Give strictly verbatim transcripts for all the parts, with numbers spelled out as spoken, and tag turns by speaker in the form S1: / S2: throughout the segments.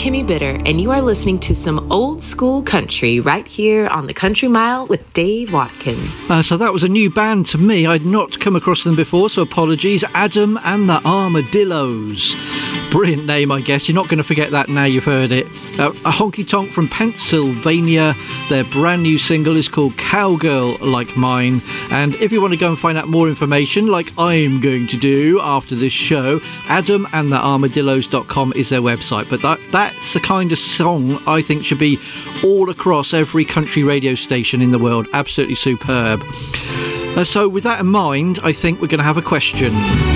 S1: Kimmy Bitter, and you are listening to some old school country right here on the Country Mile with Dave Watkins.
S2: Uh, so that was a new band to me. I'd not come across them before, so apologies. Adam and the Armadillos. Brilliant name, I guess. You're not going to forget that now you've heard it. Uh, a honky tonk from Pennsylvania. Their brand new single is called Cowgirl Like Mine. And if you want to go and find out more information, like I'm going to do after this show, adam and the armadillos dot com is their website. But that that's the kind of song I think should be all across every country radio station in the world. Absolutely superb. Uh, so with that in mind, I think we're going to have a question.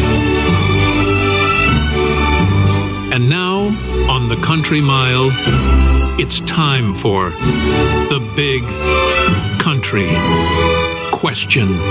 S3: And now, on the Country Mile, it's time for the Big Country Question.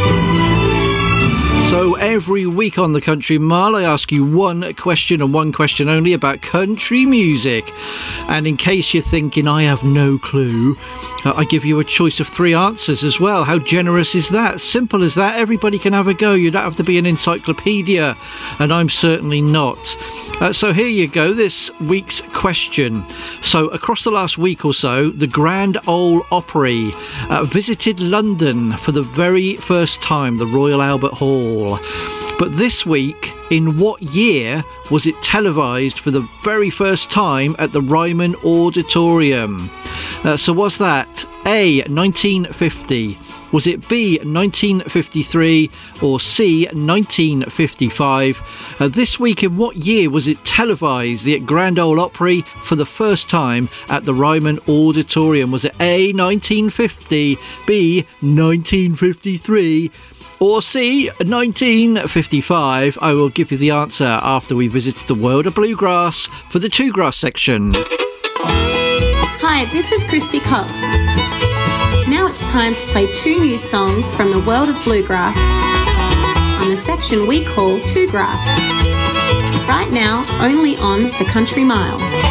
S2: So every week on the Country Mile, I ask you one question and one question only about country music. And in case you're thinking I have no clue, uh, I give you a choice of three answers as well. How generous is that? Simple as that. Everybody can have a go. You don't have to be an encyclopedia, and I'm certainly not. Uh, so here you go, this week's question. So across the last week or so, the Grand Ole Opry uh, visited London for the very first time, the Royal Albert Hall. But this week, in what year was it televised for the very first time at the Ryman Auditorium? Uh, so was that A, nineteen fifty, was it B, nineteen fifty-three, or C, nineteen fifty-five? Uh, this week, in what year was it televised, the Grand Ole Opry, for the first time at the Ryman Auditorium? Was it A, nineteen fifty, B, nineteen fifty-three, or C, nineteen fifty-five? I will give you the answer after we visit the world of bluegrass for the two grass section.
S4: Hi, this is Christy Cox. Now it's time to play two new songs from the world of bluegrass on the section we call Two Grass. Right now, only on the Country Mile.